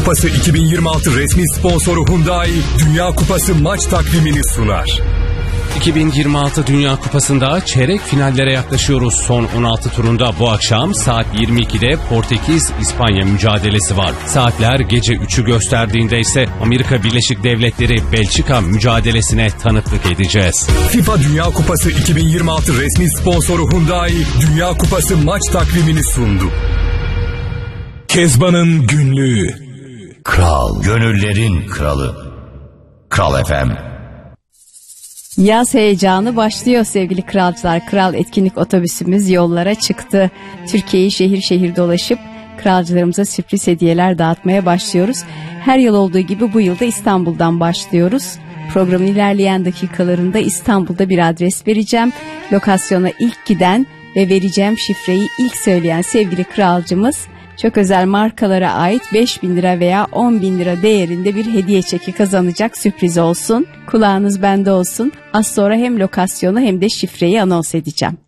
Kupası 2026 resmi sponsoru Hyundai, Dünya Kupası maç takvimini sunar. 2026 Dünya Kupası'nda çeyrek finallere yaklaşıyoruz. Son 16 turunda bu akşam saat 22'de Portekiz-İspanya mücadelesi var. Saatler gece 3'ü gösterdiğinde ise Amerika Birleşik Devletleri-Belçika mücadelesine tanıklık edeceğiz. FIFA Dünya Kupası 2026 resmi sponsoru Hyundai, Dünya Kupası maç takvimini sundu. Kezban'ın günlüğü. Kral, gönüllerin kralı. Kral FM. Yaz heyecanı başlıyor sevgili kralcılar. Kral etkinlik otobüsümüz yollara çıktı. Türkiye'yi şehir şehir dolaşıp kralcılarımıza sürpriz hediyeler dağıtmaya başlıyoruz. Her yıl olduğu gibi bu yılda İstanbul'dan başlıyoruz. Programın ilerleyen dakikalarında İstanbul'da bir adres vereceğim. Lokasyona ilk giden ve vereceğim şifreyi ilk söyleyen sevgili kralcımız çok özel markalara ait 5.000 lira veya 10.000 lira değerinde bir hediye çeki kazanacak, sürpriz olsun. Kulağınız bende olsun. Az sonra hem lokasyonu hem de şifreyi anons edeceğim.